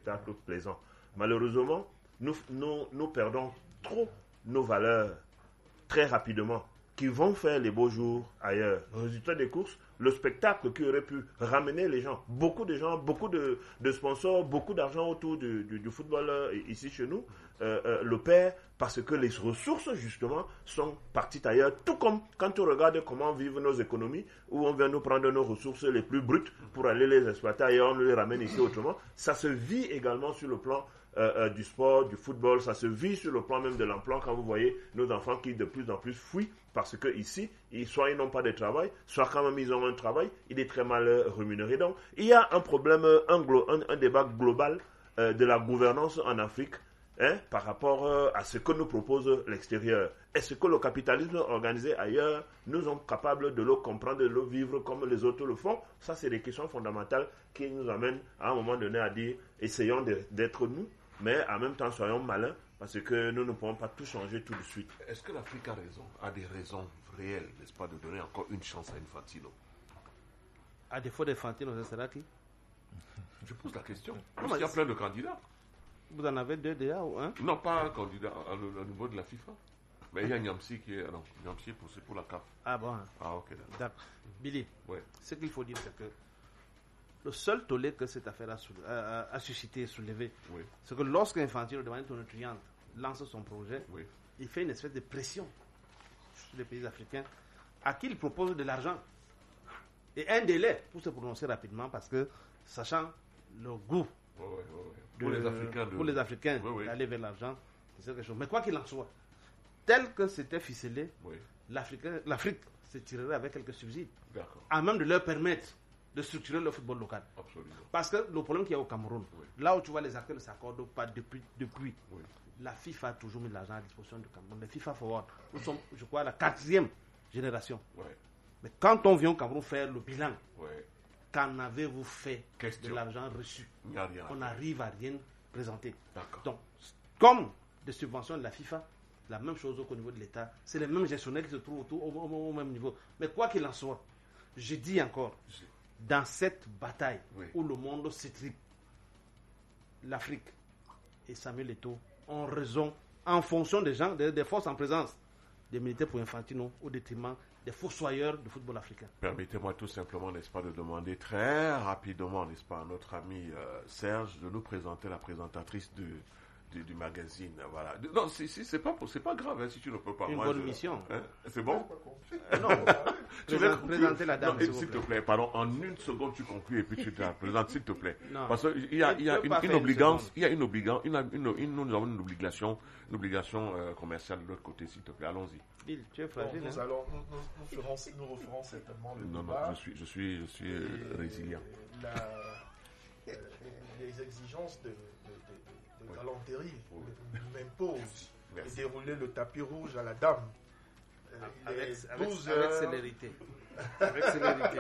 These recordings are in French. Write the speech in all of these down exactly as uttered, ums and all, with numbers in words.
spectacle plaisant. Malheureusement, nous, nous, nous perdons trop nos valeurs très rapidement, qui vont faire les beaux jours ailleurs. Résultat des courses, le spectacle qui aurait pu ramener les gens, beaucoup de gens, beaucoup de, de sponsors, beaucoup d'argent autour du, du, du football euh, ici chez nous, euh, euh, le perd parce que les ressources justement sont parties ailleurs. Tout comme quand on regarde comment vivent nos économies, où on vient nous prendre nos ressources les plus brutes pour aller les exploiter ailleurs, on nous les ramène ici autrement. Ça se vit également sur le plan Euh, euh, du sport, du football, ça se vit sur le plan même de l'emploi quand vous voyez nos enfants qui de plus en plus fuient parce que ici, ils, soit ils n'ont pas de travail, soit quand même ils ont un travail, il est très mal euh, rémunéré. Donc, il y a un problème, un, glo- un, un débat global euh, de la gouvernance en Afrique hein, par rapport euh, à ce que nous propose l'extérieur. Est-ce que le capitalisme organisé ailleurs, nous sommes capables de le comprendre, de le vivre comme les autres le font? Ça, c'est des questions fondamentales qui nous amènent à un moment donné à dire, essayons de, d'être nous, mais en même temps, soyons malins, parce que nous ne pouvons pas tout changer tout de suite. Est-ce que l'Afrique a raison, a des raisons réelles, n'est-ce pas, de donner encore une chance à Infantino? À défaut d'Infantino, ce sera qui? Je pose la question. Non, Il y a plein de candidats. Vous en avez deux déjà ou un? Non, pas un candidat au niveau de la FIFA. Mais il y a Niamsi qui est... Non, Niamsi, c'est pour la C A F. Ah bon? Ah, ok, d'accord. D'accord. Billy, ouais. Ce qu'il faut dire, c'est que le seul tollé que cette affaire a, sou- a, a suscité, soulevé, oui. c'est que lorsqu'Infantino, de manière tonitruante, lance son projet, oui. il fait une espèce de pression sur les pays africains à qui il propose de l'argent et un délai pour se prononcer rapidement parce que, sachant le goût oui, oui, oui. De, pour les Africains, de... pour les Africains oui, oui. d'aller vers l'argent, c'est quelque chose. Mais quoi qu'il en soit, tel que c'était ficelé, oui. l'Afrique se tirerait avec quelques subsides, D'accord. à même de leur permettre de structurer le football local. Absolument. Parce que le problème qu'il y a au Cameroun, oui. là où tu vois les acteurs ne s'accordent pas depuis, depuis oui. la FIFA a toujours mis l'argent à disposition du Cameroun. Les FIFA Forward, nous sommes, je crois, la quatrième génération. Oui. Mais quand on vient au Cameroun faire le bilan, oui. qu'en avez-vous fait Question. de l'argent reçu? On arrive à rien présenter. D'accord. Donc, comme des subventions de la FIFA, la même chose au niveau de l'État, c'est les mêmes gestionnaires qui se trouvent autour, au, au, au même niveau. Mais quoi qu'il en soit, je dis encore, je... dans cette bataille oui. où le monde s'étripe, l'Afrique et Samuel Eto'o ont raison en fonction des gens, des, des forces en présence des militaires pour Infantino au détriment des fossoyeurs du football africain. Permettez-moi tout simplement, n'est-ce pas, de demander très rapidement, n'est-ce pas, à notre ami euh, Serge de nous présenter la présentatrice de, du, du magazine. Voilà. Non, si, si, c'est pas, c'est pas grave hein, si tu ne peux pas. Une Moi, bonne je, mission. Hein, c'est bon euh, Non. Tu veux présenter la dame, non, s'il, s'il te plaît. Pardon, en une seconde tu conclus et puis tu te la présentes, s'il te plaît. Non. Parce qu'il y a, il y a une, une obligation, il y a une obligation, une, une, une, nous avons une obligation, une obligation euh, commerciale de l'autre côté, s'il te plaît. Allons-y. Bill, tu es fragile. Nous, hein? allons, nous, nous, nous, ferons, nous referons certainement le non, débat. Non, je suis, je suis, je suis euh, résilient. La, euh, les exigences de, de, de, de oui. galanterie oui. m'imposent de dérouler le tapis rouge à la dame. Avec, avec, avec célérité. Avec célérité.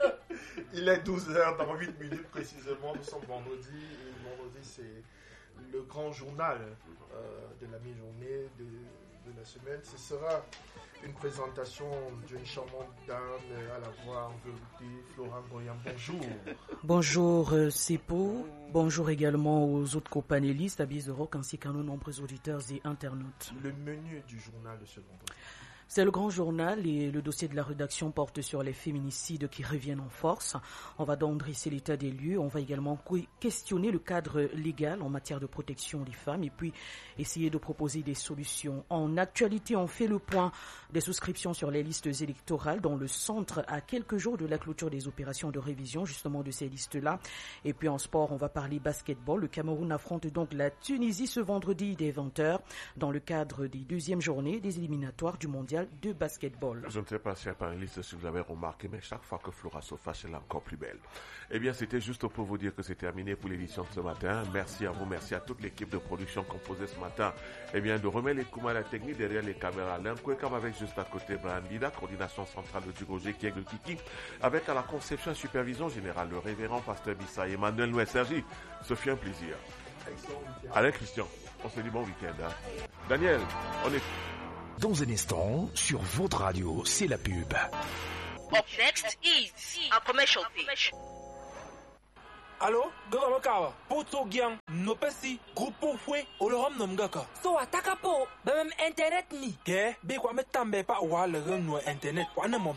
Il est douze heures dans huit minutes précisément. Nous sommes vendredi. Et vendredi, c'est le grand journal euh, de la mi-journée de, de la semaine. Ce sera une présentation d'une charmante dame à la voix enveloppée, Florent Goyam. Bonjour. Bonjour euh, Sipo. Bonjour également aux autres copanélistes, à Bizorock, ainsi qu'à nos nombreux auditeurs et internautes. Le menu du journal de ce vendredi. C'est le grand journal et le dossier de la rédaction porte sur les féminicides qui reviennent en force. On va donc dresser l'état des lieux. On va également questionner le cadre légal en matière de protection des femmes et puis essayer de proposer des solutions. En actualité, on fait le point des souscriptions sur les listes électorales dans le centre à quelques jours de la clôture des opérations de révision justement de ces listes-là. Et puis en sport, on va parler basketball. Le Cameroun affronte donc la Tunisie ce vendredi dès vingt heures dans le cadre des deuxièmes journées des éliminatoires du mondial de basketball. Je ne sais pas, chers panélistes, si vous avez remarqué, mais chaque fois que Flora se fâche, elle est encore plus belle. Eh bien, c'était juste pour vous dire que c'est terminé pour l'édition de ce matin. Merci à vous, merci à toute l'équipe de production composée ce matin. Eh bien, de remettre les coups à la technique derrière les caméras. L'Inquécam avec juste à côté Brian Lida, coordination centrale de Duroger qui est le Kiki, avec à la conception et supervision générale le révérend pasteur Bissa et Emmanuel Noué Sergi. Ce fut un plaisir. Allez, Christian, on se dit bon week-end. Hein. Daniel, on est... Dans un instant, sur votre radio, c'est la pub. Up next is a commercial pitch. Allô, gava kawa. Poto gyang, no pesi, grupo fue, oloram nom gaka. So ataka po, bemem internet ni. Ke, be kwa me tambe pa wa le no internet, wa ne mon